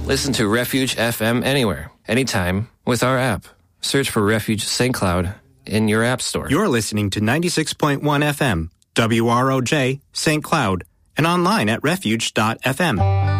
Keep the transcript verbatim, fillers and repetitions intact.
Listen to Refuge F M anywhere, anytime with our app. Search for Refuge Saint Cloud in your app store. You're listening to ninety-six point one F M, W R O J, Saint Cloud, and online at refuge dot f m.